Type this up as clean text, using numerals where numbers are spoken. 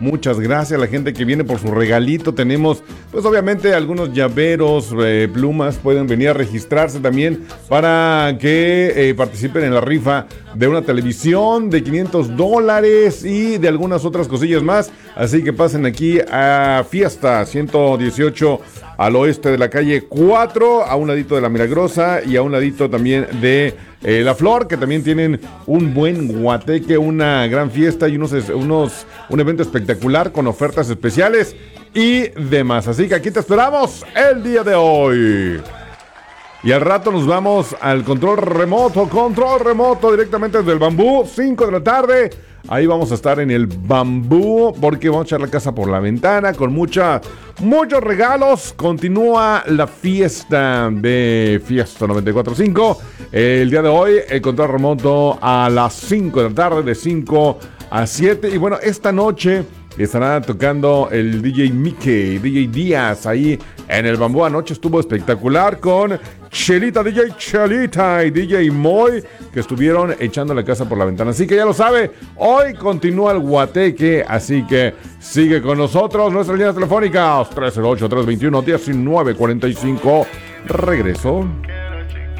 Muchas gracias a la gente que viene por su regalito. Tenemos, pues obviamente, algunos llaveros, plumas. Pueden venir a registrarse también para que participen en la rifa de una televisión de $500 y de algunas otras cosillas más. Así que pasen aquí a Fiesta 118 al oeste de la calle 4, a un ladito de La Milagrosa y a un ladito también de La Flor, que también tienen un buen guateque, una gran fiesta y un evento espectacular con ofertas especiales y demás. Así que aquí te esperamos el día de hoy. Y al rato nos vamos al control remoto directamente desde el Bambú, 5 de la tarde. Ahí vamos a estar en el Bambú porque vamos a echar la casa por la ventana con muchos regalos. Continúa la fiesta de Fiesta 94.5. El día de hoy, el control remoto a las 5 de la tarde, de 5 a 7. Y bueno, esta noche estará tocando el DJ Mickey, DJ Díaz, ahí en el Bambú. Anoche estuvo espectacular con Chelita, DJ Chelita y DJ Moy, que estuvieron echando la casa por la ventana. Así que ya lo sabe, hoy continúa el guateque, así que sigue con nosotros. Nuestras líneas telefónicas 308-321-1945. Regreso.